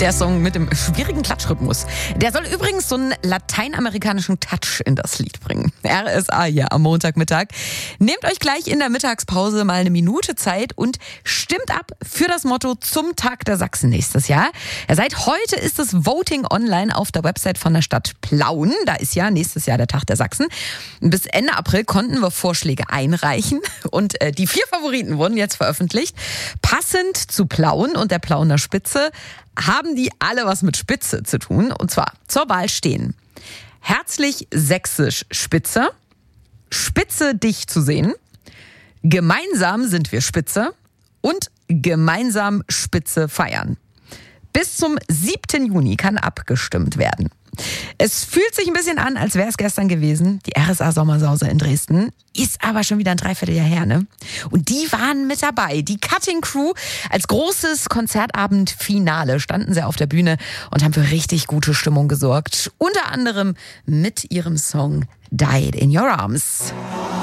Der Song mit dem schwierigen Klatschrhythmus. Der soll übrigens so einen lateinamerikanischen Touch in das Lied bringen. RSA hier am Montagmittag. Nehmt euch gleich in der Mittagspause mal eine Minute Zeit und stimmt ab für das Motto zum Tag der Sachsen nächstes Jahr. Ja, seit heute ist das Voting online auf der Website von der Stadt Plauen. Da ist ja nächstes Jahr der Tag der Sachsen. Bis Ende April konnten wir Vorschläge einreichen und die 4 Favoriten wurden jetzt veröffentlicht. Passend zu Plauen und der Plauener Spitze haben die alle was mit Spitze zu tun. Und zwar zur Wahl stehen: herzlich sächsisch Spitze, Spitze dich zu sehen, gemeinsam sind wir Spitze und gemeinsam Spitze feiern. Bis zum 7. Juni kann abgestimmt werden. Es fühlt sich ein bisschen an, als wäre es gestern gewesen. Die RSA-Sommersause in Dresden ist aber schon wieder ein Dreivierteljahr her, ne? Und die waren mit dabei. Die Cutting Crew als großes Konzertabendfinale standen sie auf der Bühne und haben für richtig gute Stimmung gesorgt. Unter anderem mit ihrem Song Died in Your Arms.